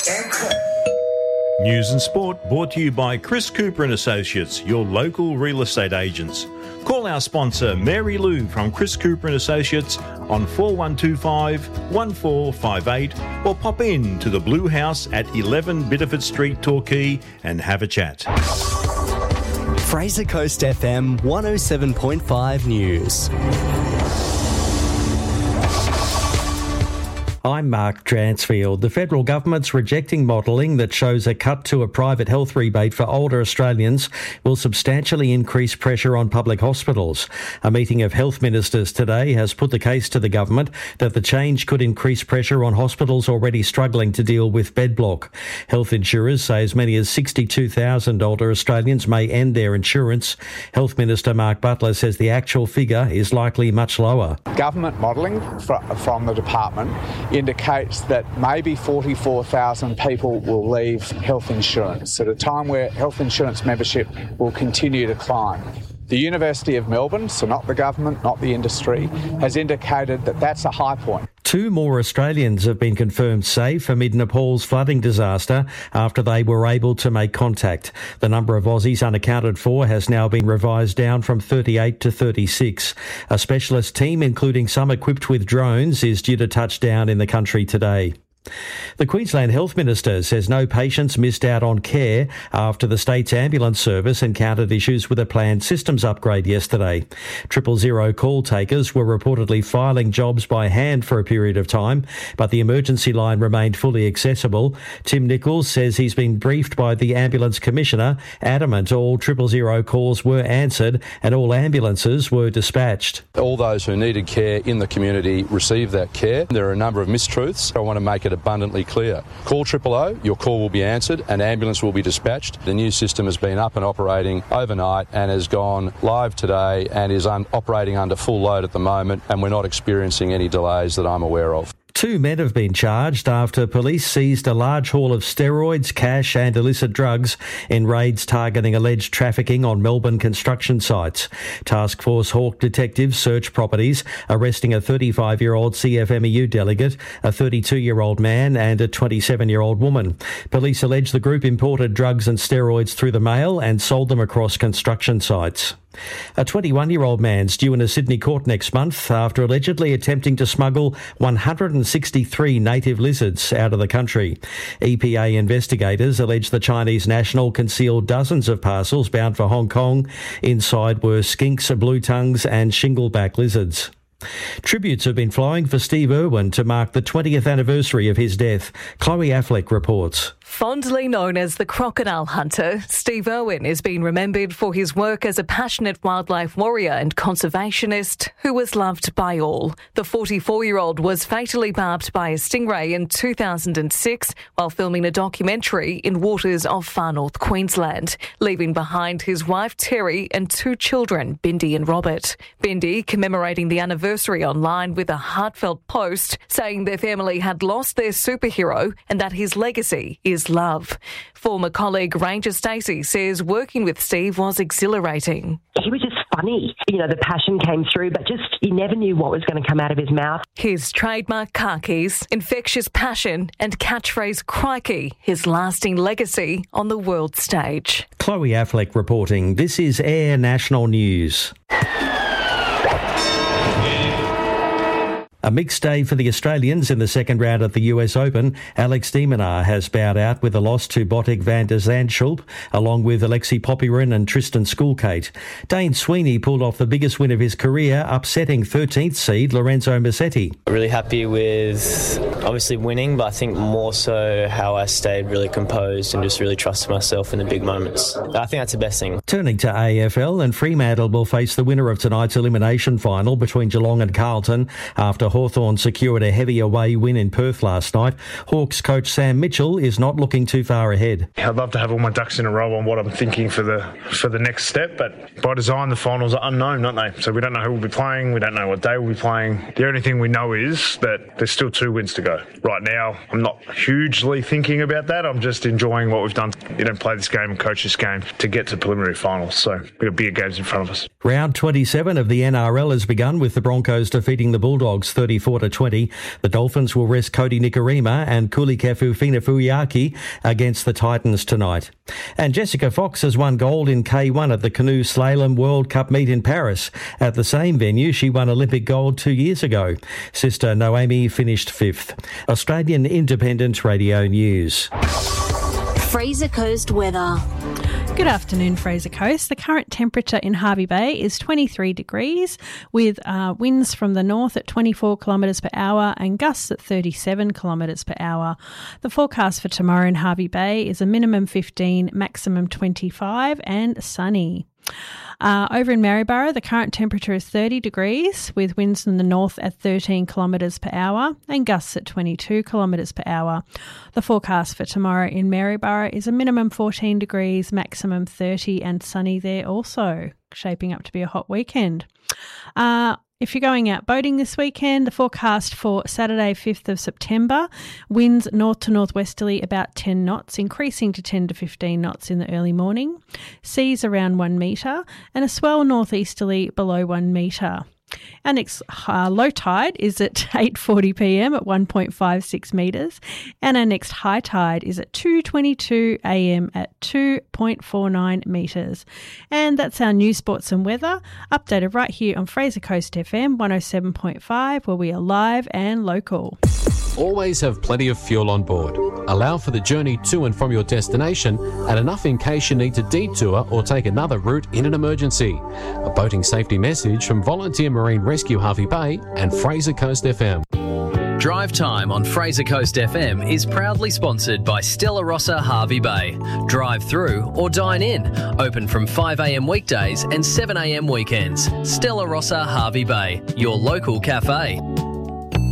News and sport brought to you by Chris Cooper and Associates, your local real estate agents. Call our sponsor Mary Lou from Chris Cooper and Associates on 4125 1458 or pop in to the Blue House at 11 Biddeford Street, Torquay and have a chat. Fraser Coast FM 107.5 News. I'm Mark Dransfield. The federal government's rejecting modelling that shows a cut to a private health rebate for older Australians will substantially increase pressure on public hospitals. A meeting of health ministers today has put the case to the government that the change could increase pressure on hospitals already struggling to deal with bed block. Health insurers say as many as 62,000 older Australians may end their insurance. Health Minister Mark Butler says the actual figure is likely much lower. Government modelling from the department indicates that maybe 44,000 people will leave health insurance at a time where health insurance membership will continue to climb. The University of Melbourne, so not the government, not the industry, has indicated that that's a high point. 2 more Australians have been confirmed safe amid Nepal's flooding disaster after they were able to make contact. The number of Aussies unaccounted for has now been revised down from 38 to 36. A specialist team, including some equipped with drones, is due to touch down in the country today. The Queensland Health Minister says no patients missed out on care after the state's ambulance service encountered issues with a planned systems upgrade yesterday. 000 call takers were reportedly filing jobs by hand for a period of time, but the emergency line remained fully accessible. Tim Nichols says he's been briefed by the Ambulance Commissioner, adamant all 000 calls were answered and all ambulances were dispatched. All those who needed care in the community received that care. There are a number of mistruths. I want to make it abundantly clear. Call 000, your call will be answered, and ambulance will be dispatched. The new system has been up and operating overnight and has gone live today and is operating under full load at the moment, and we're not experiencing any delays that I'm aware of. 2 men have been charged after police seized a large haul of steroids, cash and illicit drugs in raids targeting alleged trafficking on Melbourne construction sites. Task Force Hawk detectives searched properties, arresting a 35-year-old CFMEU delegate, a 32-year-old man and a 27-year-old woman. Police allege the group imported drugs and steroids through the mail and sold them across construction sites. A 21-year-old man's due in a Sydney court next month after allegedly attempting to smuggle 163 native lizards out of the country. EPA investigators allege the Chinese national concealed dozens of parcels bound for Hong Kong. Inside were skinks, blue tongues and shingleback lizards. Tributes have been flowing for Steve Irwin to mark the 20th anniversary of his death. Chloe Affleck reports. Fondly known as the crocodile hunter, Steve Irwin is being remembered for his work as a passionate wildlife warrior and conservationist who was loved by all. The 44-year-old was fatally barbed by a stingray in 2006 while filming a documentary in waters of far north Queensland, leaving behind his wife Terry and 2 children, Bindi and Robert. Bindi commemorating the anniversary online with a heartfelt post saying their family had lost their superhero and that his legacy is love. Former colleague Ranger Stacey says working with Steve was exhilarating. He was just funny. The passion came through, but just you never knew what was going to come out of his mouth. His trademark khakis, infectious passion and catchphrase crikey, his lasting legacy on the world stage. Chloe Affleck reporting. This is Air National News. A mixed day for the Australians in the second round of the US Open. Alex de Minaur has bowed out with a loss to Botic van der Zandschulp, along with Alexei Popyrin and Tristan Schoolkate. Dane Sweeney pulled off the biggest win of his career, upsetting 13th seed Lorenzo Musetti. Really happy with obviously winning, but I think more so how I stayed really composed and just really trusted myself in the big moments. I think that's the best thing. Turning to AFL, and Fremantle will face the winner of tonight's elimination final between Geelong and Carlton after Hawthorn secured a heavy away win in Perth last night. Hawks coach Sam Mitchell is not looking too far ahead. I'd love to have all my ducks in a row on what I'm thinking for the next step, but by design the finals are unknown, aren't they? So we don't know who will be playing, we don't know what day we'll be playing. The only thing we know is that there's still 2 wins to go. Right now, I'm not hugely thinking about that. I'm just enjoying what we've done. You don't play this game and coach this game to get to preliminary finals, so we've got bigger games in front of us. Round 27 of the NRL has begun with the Broncos defeating the Bulldogs 34-20. The Dolphins will rest Cody Nikorima and Kulikefu Finafuyaki against the Titans tonight. And Jessica Fox has won gold in K1 at the Canoe Slalom World Cup meet in Paris. At the same venue, she won Olympic gold 2 years ago. Sister Noemi finished 5th. Australian Independent Radio News. Fraser Coast weather. Good afternoon, Fraser Coast. The current temperature in Hervey Bay is 23 degrees with winds from the north at 24 kilometres per hour and gusts at 37 kilometres per hour. The forecast for tomorrow in Hervey Bay is a minimum 15, maximum 25 and sunny. Over in Maryborough, the current temperature is 30 degrees with winds from the north at 13 kilometres per hour and gusts at 22 kilometres per hour. The forecast for tomorrow in Maryborough is a minimum 14 degrees, maximum 30 and sunny there also, shaping up to be a hot weekend. If you're going out boating this weekend, the forecast for Saturday, 5th of September, winds north to northwesterly about 10 knots, increasing to 10 to 15 knots in the early morning, seas around 1 metre, and a swell northeasterly below 1 metre. Our next low tide is at 8:40 p.m. at 1.56 metres, and our next high tide is at 2:22 a.m. at 2.49 metres. And that's our news, sports and weather, updated right here on Fraser Coast FM 107.5, where we are live and local. Always have plenty of fuel on board. Allow for the journey to and from your destination and enough in case you need to detour or take another route in an emergency. A boating safety message from Volunteer Marine Rescue Hervey Bay and Fraser Coast FM. Drive Time on Fraser Coast FM is proudly sponsored by Stella Rossa Hervey Bay. Drive through or dine in. Open from 5 a.m. weekdays and 7 a.m. weekends. Stella Rossa Hervey Bay, your local cafe.